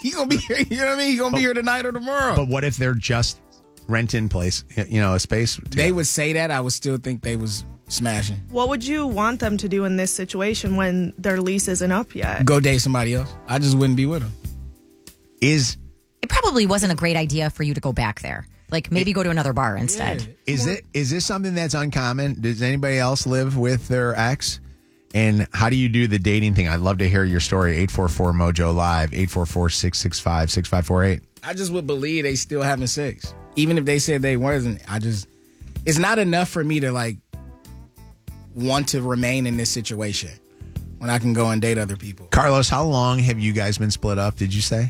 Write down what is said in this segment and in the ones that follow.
He gonna be here. You know what I mean? He gonna be here tonight or tomorrow. But what if they're just renting place? A space. They would say that. I would still think they was smashing. What would you want them to do in this situation when their lease isn't up yet? Go date somebody else. I just wouldn't be with them. It probably wasn't a great idea for you to go back there. Like maybe go to another bar instead. Yeah. Is this something that's uncommon? Does anybody else live with their ex? And how do you do the dating thing? I'd love to hear your story. 844-MOJO Live, 844-665-6548. I just would believe they still having sex. Even if they said they wasn't, it's not enough for me to like want to remain in this situation when I can go and date other people. Carlos, how long have you guys been split up, did you say?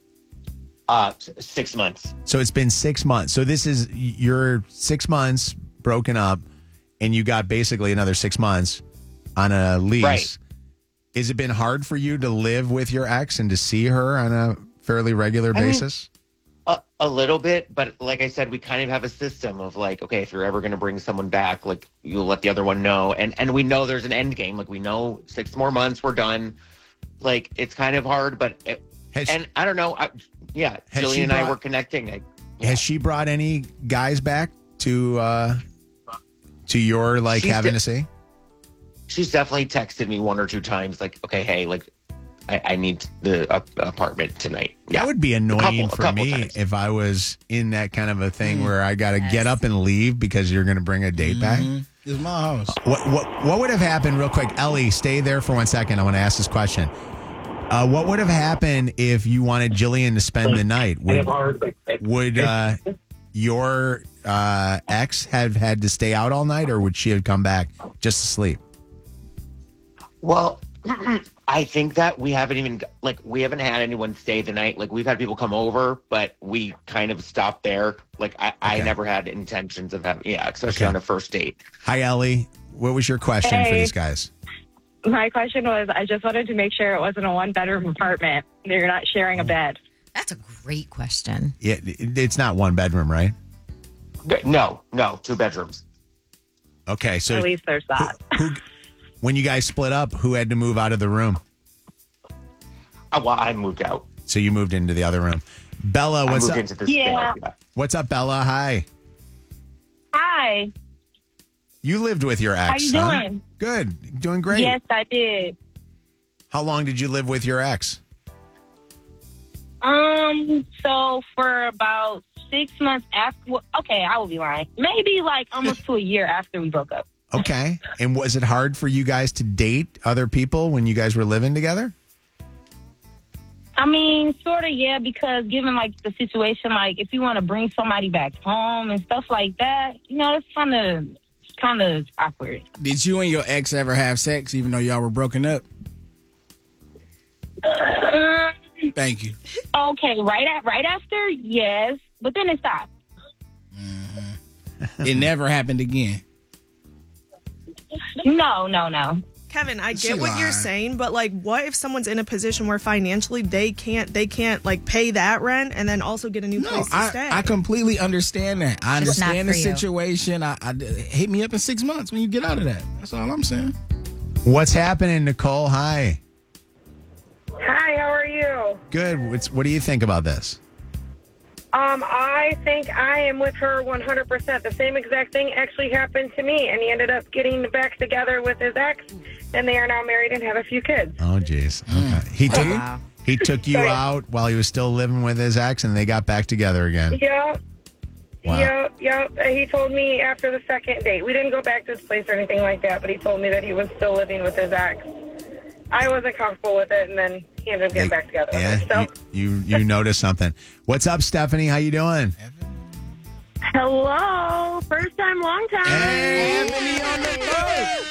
6 months. So it's been 6 months. So this is your 6 months broken up, and you got basically another 6 months on a lease. Right. Has it been hard for you to live with your ex and to see her on a fairly regular basis? A little bit, but like I said, we kind of have a system of like, okay, if you're ever going to bring someone back, like you'll let the other one know. And we know there's an end game. Like we know 6 more months, we're done. Like it's kind of hard, but I don't know. Jillian and I were connecting. Has she brought any guys back to your having to see? She's definitely texted me 1 or 2 times, like, okay, hey, like, I need the apartment tonight. Yeah. That would be annoying for me times. if I was in that kind of a thing where I got to get up and leave because you're going to bring a date back. It's my house. What would have happened, real quick? Ellie, stay there for 1 second. I want to ask this question. What would have happened if you wanted Jillian to spend the night? Would your ex have had to stay out all night, or would she have come back just to sleep? Well, I think that we haven't had anyone stay the night. Like we've had people come over, but we kind of stopped there. Like I never had intentions of having, especially on a first date. Hi, Ellie. What was your question for these guys? My question was, I just wanted to make sure it wasn't a 1-bedroom apartment. You're not sharing a bed. That's a great question. Yeah, it's not 1 bedroom, right? No, 2 bedrooms. Okay, so at least there's that. When you guys split up, who had to move out of the room? Well, I moved out. So you moved into the other room. Bella, what's up? What's up, Bella? Hi. Hi. You lived with your ex. How you doing? Good. Doing great. Yes, I did. How long did you live with your ex? So for about 6 months after, I will be lying. Maybe like almost to a year after we broke up. Okay. And was it hard for you guys to date other people when you guys were living together? I mean, sort of, yeah, because given like the situation, like if you want to bring somebody back home and stuff like that, it's kind of awkward. Did you and your ex ever have sex even though y'all were broken up? Thank you. Okay, right after, yes, but then it stopped. It never happened again. No. Kevin, I get what you're saying, but like, what if someone's in a position where financially they can't like pay that rent and then also get a new place to stay? I completely understand that. I understand the situation. I hit me up in 6 months when you get out of that. That's all I'm saying. What's happening, Nicole? Hi. Hi, how are you? Good. What do you think about this? I think I am with her 100%. The same exact thing actually happened to me, and he ended up getting back together with his ex, and they are now married and have a few kids. Oh, jeez. Okay. He took you out while he was still living with his ex, and they got back together again. Yep. Wow. Yep. He told me after the second date. We didn't go back to his place or anything like that, but he told me that he was still living with his ex. I wasn't comfortable with it, and then he ended up getting back together. Yeah, you noticed something. What's up, Stephanie? How you doing? Hello. First time, long time. Hey, Emily on the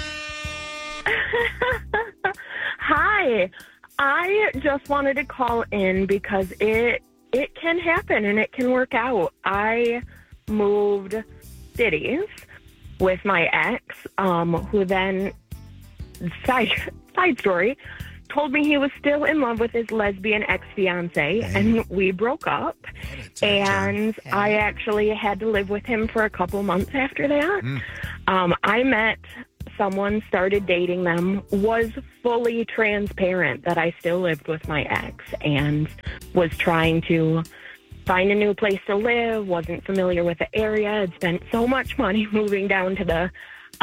phone. Hi. I just wanted to call in because it can happen and it can work out. I moved cities with my ex, who then, side story, told me he was still in love with his lesbian ex-fiance, and we broke up. And I actually had to live with him for a couple months after that. I met someone started dating them, was fully transparent that I still lived with my ex and was trying to find a new place to live, wasn't familiar with the area, had spent so much money moving down to the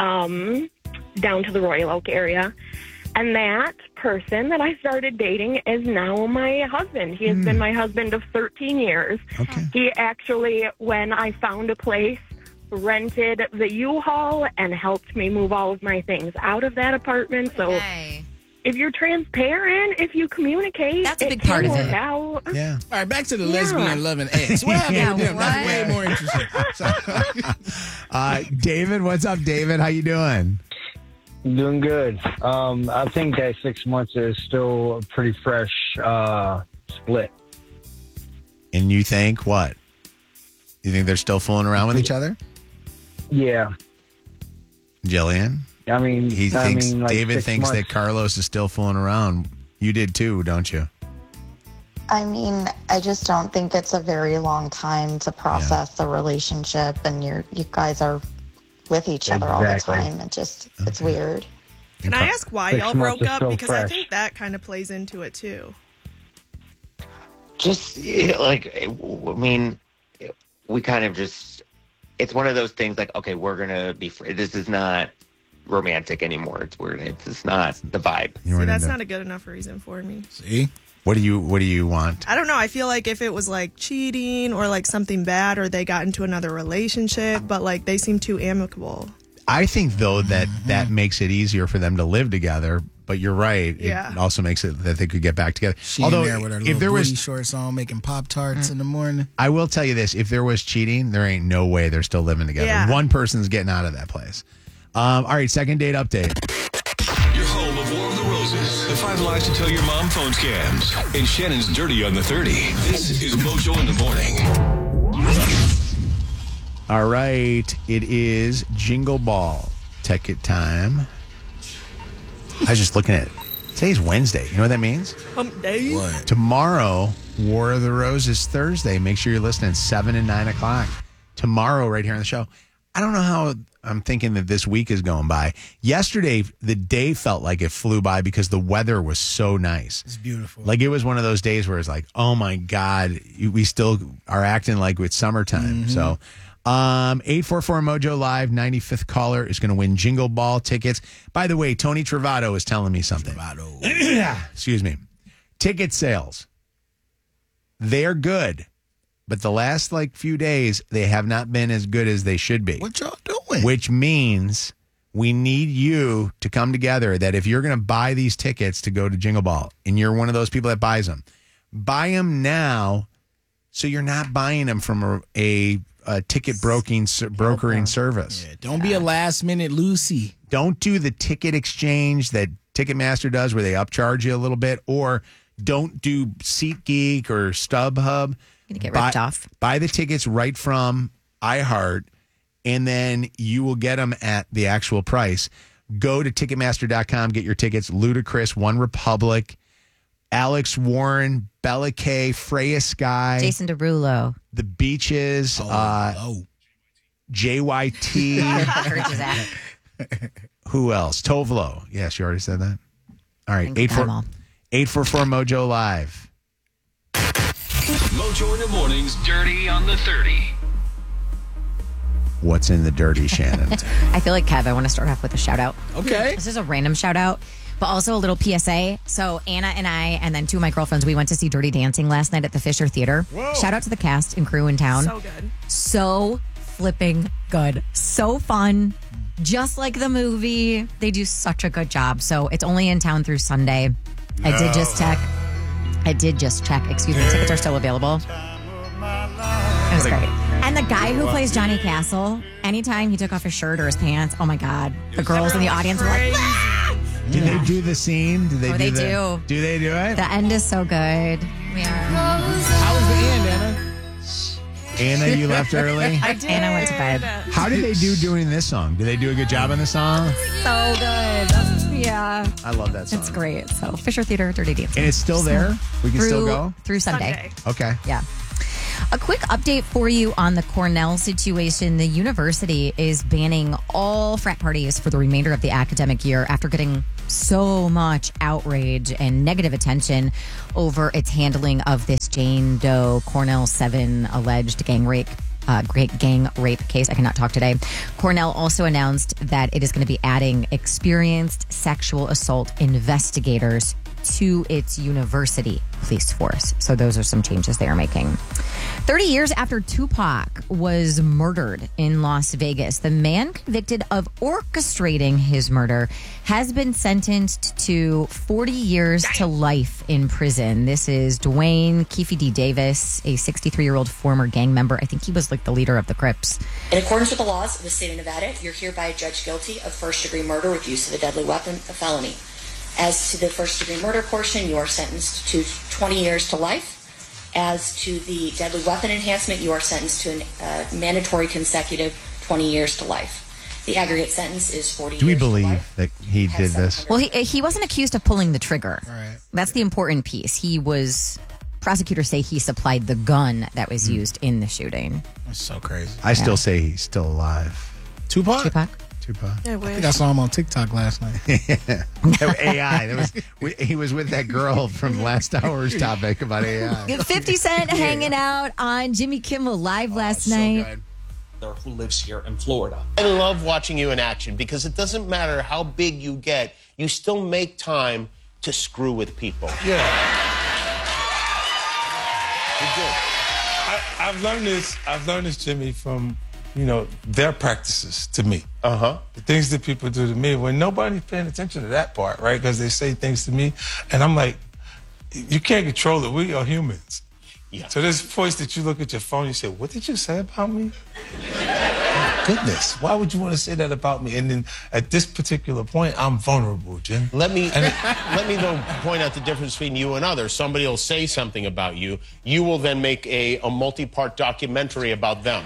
Royal Oak area. And that person that I started dating is now my husband. He has been my husband of 13 years. Okay. He actually, when I found a place, rented the U-Haul and helped me move all of my things out of that apartment. So if you're transparent, if you communicate, that's a big part of it. Out. Yeah. All right, back to the lesbian loving ex. What happened with them? That's way more interesting. David, what's up, David? How you doing? Doing good. I think that 6 months is still a pretty fresh split. And you think what? You think they're still fooling around with each other? Yeah. Jillian? I mean, David thinks that Carlos is still fooling around. You did too, don't you? I mean, I just don't think it's a very long time to process the relationship, and you guys are with each other all the time. It's weird. Can I ask why y'all broke up? Because fresh. I think that kind of plays into it too. Just we kind of just, it's one of those things like, okay, we're going to be free. This is not romantic anymore. It's weird. It's just not the vibe. See, that's not a good enough reason for me. See? What do you want? I don't know. I feel like if it was like cheating or like something bad or they got into another relationship, but like they seem too amicable. I think though that makes it easier for them to live together. But you're right. Yeah. It also makes it that they could get back together. She in there with her little booty shorts on, making Pop-Tarts in the morning. I will tell you this: if there was cheating, there ain't no way they're still living together. Yeah. One person's getting out of that place. All right, second date update. Your home of War of the Roses, the 5 lies to tell your mom phone scams, and Shannon's Dirty on the 30. This is Mojo in the Morning. All right, it is Jingle Ball ticket time. I was just looking at it. Today's Wednesday. You know what that means? Hump day. What? Tomorrow, War of the Roses Thursday. Make sure you're listening 7 and 9 o'clock. Tomorrow, right here on the show. I don't know how I'm thinking that this week is going by. Yesterday, the day felt like it flew by because the weather was so nice. It's beautiful. Like it was one of those days where it's like, oh my God, we still are acting like it's summertime. So 844 Mojo Live, 95th caller is going to win Jingle Ball tickets. By the way, Tony Travato is telling me something. Excuse me. Ticket sales. They're good. But the last few days, they have not been as good as they should be. What y'all doing? Which means we need you to come together that if you're going to buy these tickets to go to Jingle Ball and you're one of those people that buy them now so you're not buying them from a ticket brokering service. Yeah, don't be a last minute Lucy. Don't do the ticket exchange that Ticketmaster does where they upcharge you a little bit, or don't do SeatGeek or StubHub. You're going to get ripped off. Buy the tickets right from iHeart, and then you will get them at the actual price. Go to Ticketmaster.com, get your tickets. Ludacris, One Republic, Alex Warren, Bella K, Freya Sky, Jason Derulo, The Beaches, JYT. Heard you, Zach. Who else? Tovlo. Yes, you already said that. All right, 844 Mojo Live. Mojo in the Morning's Dirty on the 30. What's in the dirty, Shannon? I feel like, Kev, I want to start off with a shout out. Okay. This is a random shout out, but also a little PSA. So Anna and I, and then 2 of my girlfriends, we went to see Dirty Dancing last night at the Fisher Theater. Whoa. Shout out to the cast and crew in town. So good. So flipping good. So fun. Just like the movie. They do such a good job. So it's only in town through Sunday. I did just check. Excuse me. Tickets are still available. It was great. And the guy who plays Johnny Castle, anytime he took off his shirt or his pants, oh my God. The girls in the audience were like, ah! Did they do the scene? Did they Oh, do they the, do. Do they do it? The end is so good. We are. How was the end, Anna? Anna, you left early? I did. Anna went to bed. How did they do doing this song? Did they do a good job on the song? So good. Yeah. I love that song. It's great. So Fisher Theater, Dirty Dancing. And it's still there? We can still go? Through Sunday. Okay. Yeah. A quick update for you on the Cornell situation. The university is banning all frat parties for the remainder of the academic year after getting so much outrage and negative attention over its handling of this Jane Doe Cornell 7 alleged gang rape case. I cannot talk today. Cornell also announced that it is going to be adding experienced sexual assault investigators to its university police force. So those are some changes they are making. 30 years after Tupac was murdered in Las Vegas, the man convicted of orchestrating his murder has been sentenced to 40 years to life in prison. This is Dwayne Keefe D. Davis, a 63-year-old former gang member. I think he was like the leader of the Crips. In accordance with the laws of the state of Nevada, you're hereby judged guilty of first-degree murder with use of a deadly weapon, a felony. As to the first-degree murder portion, you are sentenced to 20 years to life. As to the deadly weapon enhancement, you are sentenced to a mandatory consecutive 20 years to life. The aggregate sentence is 40 years. Do we believe that he did this? Well, he wasn't accused of pulling the trigger. Right. That's the important piece. Prosecutors say he supplied the gun that was used in the shooting. That's so crazy. I still say he's still alive. Tupac? Tupac? I I think I saw him on TikTok last night. AI. He was with that girl from last hour's topic about AI. 50 Cent hanging out on Jimmy Kimmel Live last night. Who lives here in Florida. I love watching you in action because it doesn't matter how big you get, you still make time to screw with people. Yeah. I've learned this, Jimmy, from their practices to me. The things that people do to me when nobody's paying attention to that part, right? Because they say things to me, and I'm like, you can't control it. We are humans. Yeah. So there's points that you look at your phone, you say, what did you say about me? Goodness, why would you want to say that about me? And then at this particular point, I'm vulnerable, Jim. Let me though point out the difference between you and others. Somebody will say something about you. You will then make a multi-part documentary about them.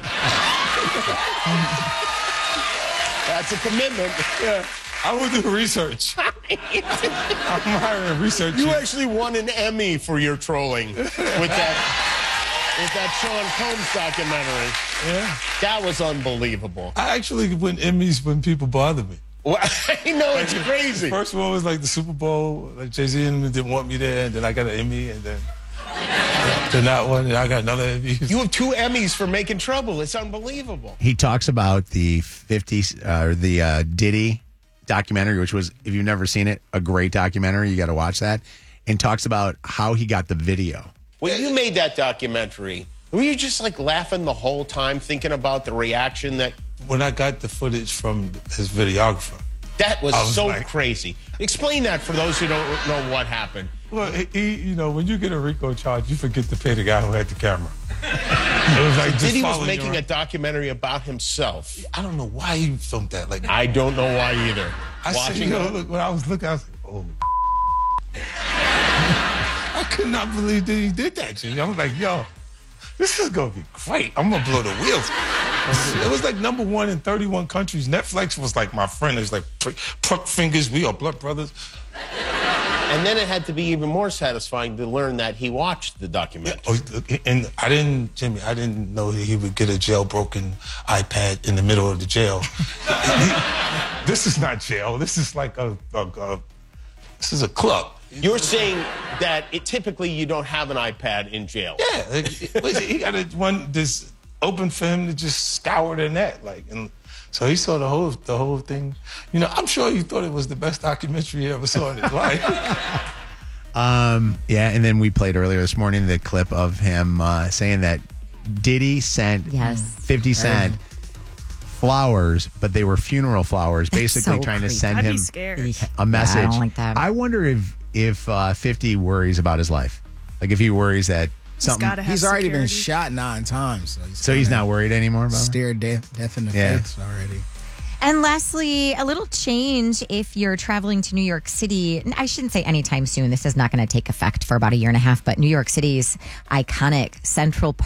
That's a commitment. Yeah. I will do research. I'm hiring research. You actually won an Emmy for your trolling with that Sean Combs documentary. Yeah. That was unbelievable. I actually win Emmys when people bother me. Well, I know, it's crazy. The first one was like the Super Bowl. Like Jay-Z and them didn't want me there, and then I got an Emmy, and then that one, and I got another Emmy. You have 2 Emmys for making trouble. It's unbelievable. He talks about the Diddy documentary, which was, if you've never seen it, a great documentary. You got to watch that. And talks about how he got the video. When you made that documentary, were you just like laughing the whole time, thinking about the reaction that... When I got the footage from his videographer. That was so crazy. Explain that for those who don't know what happened. Well, when you get a RICO charge, you forget to pay the guy who had the camera. It was like Diddy was making a documentary about himself. I don't know why he filmed that. Like, I don't know why either. I said, look, when I was looking, I was like, oh. I could not believe that he did that shit. I was like, yo, this is going to be great. I'm going to blow the wheels. It was like #1 in 31 countries. Netflix was like my friend. It was like, pluck fingers, we are blood brothers. And then it had to be even more satisfying to learn that he watched the documentary. And Jimmy, I didn't know that he would get a jailbroken iPad in the middle of the jail. This is not jail. This is like this is a club. You're saying that typically you don't have an iPad in jail. Yeah, he got this open for him to just scour the net, and so he saw the whole thing. I'm sure he thought it was the best documentary he ever saw in his life. Yeah, and then we played earlier this morning the clip of him saying that Diddy sent 50 Cent flowers, but they were funeral flowers, basically trying to send him a message. I don't like that. I wonder if 50 worries about his life. Like if he worries that something. He's already been shot 9 times. So he's not worried anymore about it? Stared death in the face already. And lastly, a little change if you're traveling to New York City. I shouldn't say anytime soon. This is not going to take effect for about 1.5 years, but New York City's iconic Central Park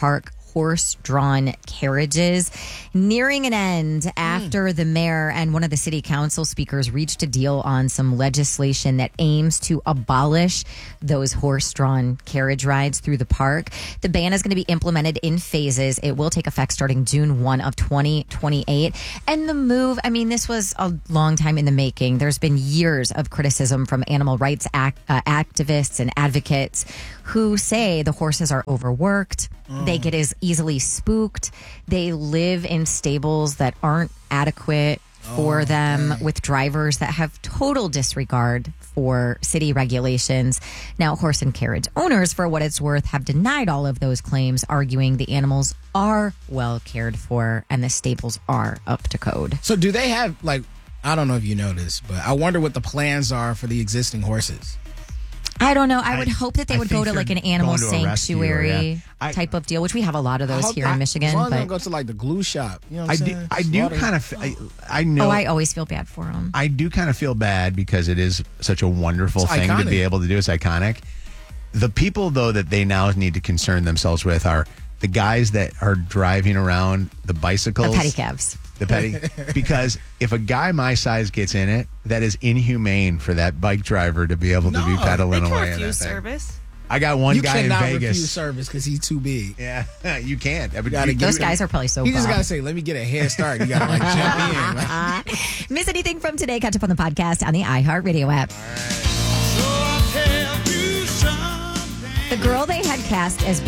horse-drawn carriages, nearing an end after the mayor and one of the city council speakers reached a deal on some legislation that aims to abolish those horse-drawn carriage rides through the park. The ban is going to be implemented in phases. It will take effect starting June 1 of 2028. And the move, I mean, this was a long time in the making. There's been years of criticism from animal rights activists and advocates who say the horses are overworked. They get as easily spooked. They live in stables that aren't adequate for them, with drivers that have total disregard for city regulations. Now, horse and carriage owners, for what it's worth, have denied all of those claims, arguing the animals are well cared for and the stables are up to code. So do they have, like, I don't know if you know this, but I wonder what the plans are for the existing horses. I don't know. I would hope that they would go to think like an they're animal going to a sanctuary rescue, type of deal, which we have a lot of those here in Michigan. As long as they But don't go to like the glue shop. You know what I'm saying? I do kind of, I know. oh, I always feel bad for them. I do kind of feel bad because it is such a wonderful It's thing to iconic. be able to do. It's iconic. The people, though, that they now need to concern themselves with are the guys that are driving around the bicycles. The pedicabs. The petty. Because if a guy my size gets in it, that is inhumane for that bike driver to be able to be pedaling They can away in that refuse thing. service. I got one You guy in cannot Vegas. refuse service because he's too big. Yeah, you can't. I mean, Those guys are probably so You just bummed. got to say, let me get a head start. You got to like jump in. Miss anything from today? Catch up on the podcast on the iHeartRadio app. The girl they had cast as